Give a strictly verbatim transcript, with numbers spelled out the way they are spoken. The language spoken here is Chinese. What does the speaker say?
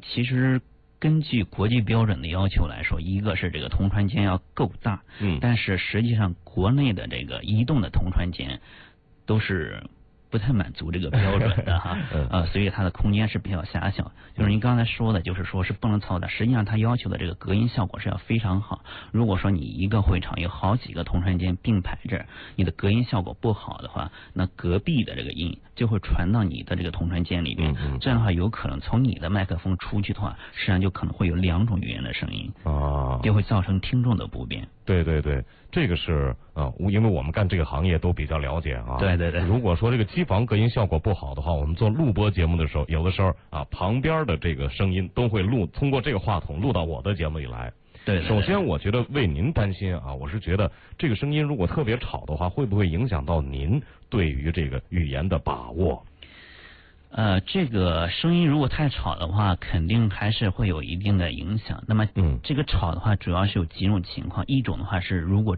其实根据国际标准的要求来说，一个是这个铜船间要够大， 嗯， 但是实际上国内的这个移动的铜船间都是不太满足这个标准的哈，呃，所以它的空间是比较狭小。就是您刚才说的，就是说是不能嘈杂，实际上它要求的这个隔音效果是要非常好。如果说你一个会场有好几个铜船间并排着，你的隔音效果不好的话，那隔壁的这个音就会传到你的这个铜船间里边， 嗯嗯、 这样的话有可能从你的麦克风出去的话，实际上就可能会有两种语言的声音啊， 就会造成听众的不便。 对对对，这个是啊，因为我们干这个行业都比较了解啊。 对对对。 如果说这个机房隔音效果不好的话，我们做录播节目的时候，有的时候啊，旁边的这个声音都会录，通过这个话筒录到我的节目里来。 对, 对, 对。 首先，我觉得为您担心啊，我是觉得这个声音如果特别吵的话，会不会影响到您对于这个语言的把握？ 呃，这个声音如果太吵的话，肯定还是会有一定的影响。那么， 嗯， 这个吵的话，主要是有几种情况。一种的话是，如果